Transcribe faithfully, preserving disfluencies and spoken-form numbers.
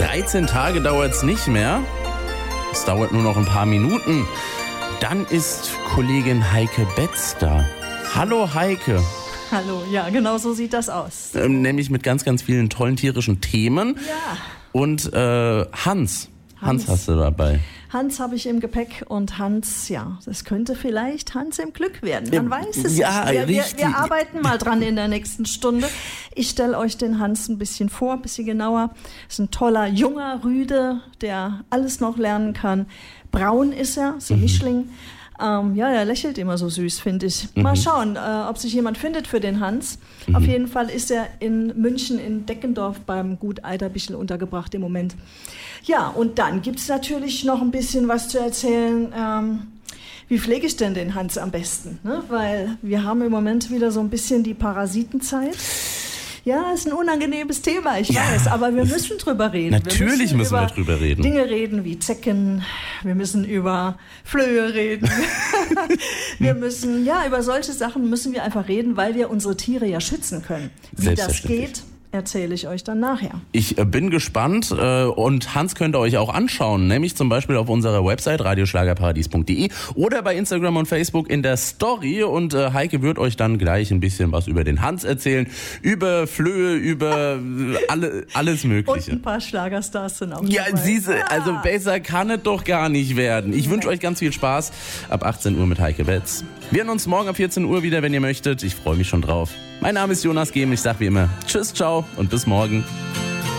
dreizehn Tage dauert es nicht mehr. Es dauert nur noch ein paar Minuten. Dann ist Kollegin Heike Betz da. Hallo Heike. Hallo, ja, genau so sieht das aus. Ähm, nämlich mit ganz, ganz vielen tollen tierischen Themen. Ja. Und äh, Hans. Hans, Hans hast du dabei. Hans habe ich im Gepäck und Hans, ja, das könnte vielleicht Hans im Glück werden. Man weiß es ja, nicht. Wir, wir, richtig. wir arbeiten mal dran in der nächsten Stunde. Ich stelle euch den Hans ein bisschen vor, ein bisschen genauer. Ist ein toller, junger Rüde, der alles noch lernen kann. Braun ist er, ist ein mhm. Mischling. Ähm, ja, er lächelt immer so süß, finde ich. Mhm. Mal schauen, äh, ob sich jemand findet für den Hans. Mhm. Auf jeden Fall ist er in München in Deckendorf beim Gut Eiterbichel untergebracht im Moment. Ja, und dann gibt's natürlich noch ein bisschen was zu erzählen. Ähm, wie pflege ich denn den Hans am besten? Ne? Weil wir haben im Moment wieder so ein bisschen die Parasitenzeit. Ja, ist ein unangenehmes Thema, ich ja, weiß, aber wir müssen drüber reden. Natürlich wir müssen, müssen über wir drüber reden. Dinge reden wie Zecken, wir müssen über Flöhe reden. Wir müssen, ja, über solche Sachen müssen wir einfach reden, weil wir unsere Tiere ja schützen können. Wie das geht, erzähle ich euch dann nachher. Ich äh, bin gespannt äh, und Hans könnt ihr euch auch anschauen, nämlich zum Beispiel auf unserer Website radioschlagerparadies punkt de oder bei Instagram und Facebook in der Story und äh, Heike wird euch dann gleich ein bisschen was über den Hans erzählen, über Flöhe, über alle, alles Mögliche. Und ein paar Schlagerstars sind auch Ja, dabei. siehste, Ja. also besser kann es doch gar nicht werden. Ich wünsche euch ganz viel Spaß ab achtzehn Uhr mit Heike Betz. Wir hören uns morgen ab vierzehn Uhr wieder, wenn ihr möchtet. Ich freue mich schon drauf. Mein Name ist Jonas Gehm. Ich sage wie immer Tschüss, ciao und bis morgen.